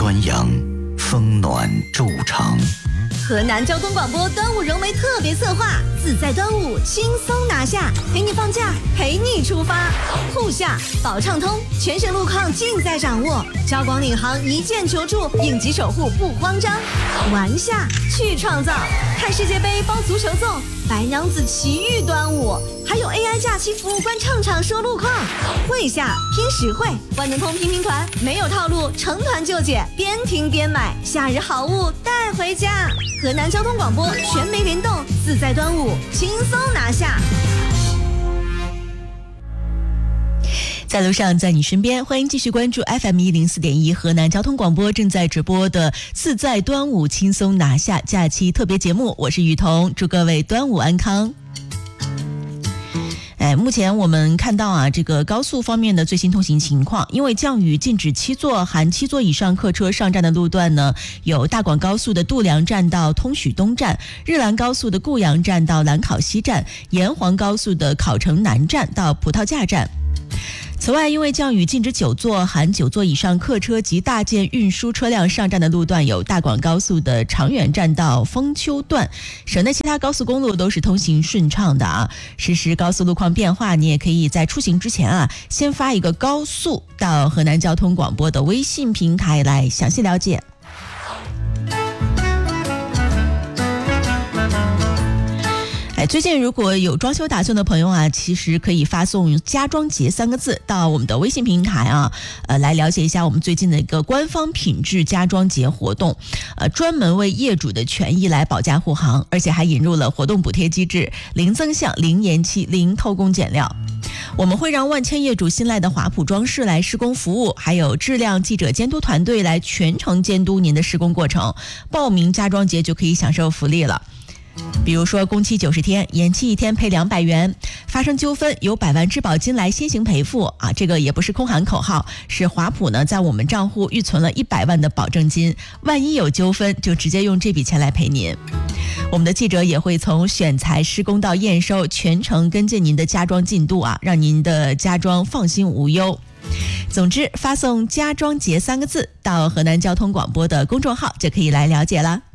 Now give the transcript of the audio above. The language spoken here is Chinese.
端阳，风暖昼长。 河南交通广播端午融媒特别策划，自在端午，轻松拿下，陪你放假，陪你出发。沪下保畅通，全省路况尽在掌握，交广领航一键求助，应急守护不慌张。玩下去创造，看世界杯包足球粽，白娘子奇遇端午，还有 AI 假期服务官唱场说路况。会下拼实惠，万能通拼拼团，没有套路，成团就解，边听边买，夏日好物带回家。河南交通广播全媒联动，自在端午，轻松拿下。 在路上，在你身边，欢迎继续关注 FM104.1 河南交通广播正在直播的自在端午轻松拿下假期特别节目，我是雨桐，祝各位端午安康。目前我们看到这个高速方面的最新通行情况，因为降雨禁止7座含7座以上客车上站的路段呢，有大广高速的度梁站到通许东站，日兰高速的固阳站到兰考西站，沿黄高速的考城南站到葡萄架站。此外，因为降雨禁止9座含9座以上客车及大件运输车辆上站的路段有大广高速的长远站到丰丘段，省内其他高速公路都是通行顺畅的实时高速路况变化，你也可以在出行之前先发一个高速到河南交通广播的微信平台来详细了解。最近如果有装修打算的朋友其实可以发送家装节3个字到我们的微信平台来了解一下我们最近的一个官方品质家装节活动，专门为业主的权益来保驾护航，而且还引入了活动补贴机制，零增项、零延期、零偷工减料。我们会让万千业主信赖的华普装饰来施工服务，还有质量记者监督团队来全程监督您的施工过程。报名家装节就可以享受福利了。比如说工期90天，延期1天赔200元，发生纠纷有100万质保金来先行赔付这个也不是空喊口号，是华普呢在我们账户预存了100万的保证金，万一有纠纷就直接用这笔钱来赔您。我们的记者也会从选材施工到验收全程跟进您的家装进度让您的家装放心无忧。总之，发送家装节3个字到河南交通广播的公众号就可以来了解了。